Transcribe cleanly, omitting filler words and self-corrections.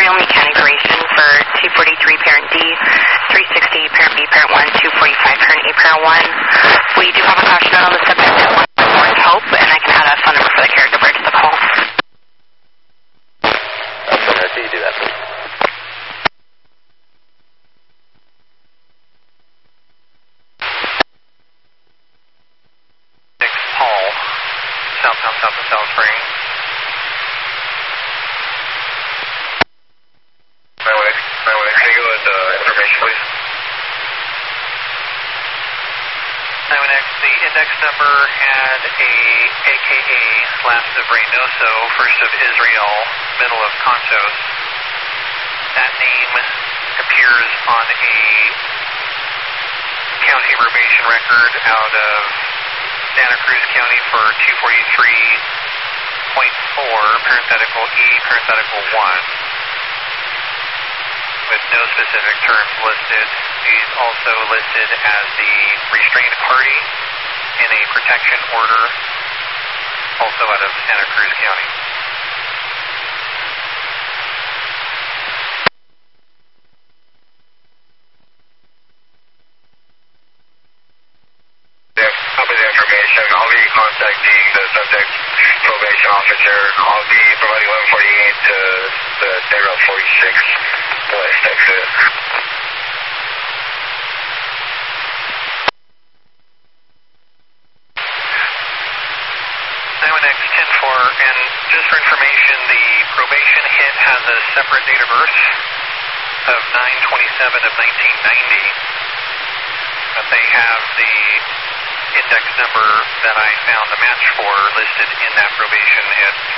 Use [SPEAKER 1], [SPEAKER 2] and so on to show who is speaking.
[SPEAKER 1] Treaty County probation for 243 parent D, 360 parent B, parent 1, 245 parent A, parent 1. We do have a caution note on the subject at 1 Orange Hope, and I can add a phone number for the caregiver to the call.
[SPEAKER 2] Okay, you do that, please.
[SPEAKER 3] Hall, southbound south of South Spring. 918, can you go with information, please? 918, the index number had a AKA, last of Reynoso, first of Israel, middle of Contos. That name appears on a county probation record out of Santa Cruz County for 243.4, parenthetical E, parenthetical 1, with no specific terms listed. He's also listed as the restrained party in a protection order, also out of Santa Cruz County.
[SPEAKER 4] Copy the information. I'll be contacting the subject's probation officer. I'll be providing 1148 to the State Route 46 West exit.
[SPEAKER 3] 10-4, and just for information, the probation hit has a separate date of birth of 9/27 of 1990, but they have the index number that I found the match for listed in that probation hit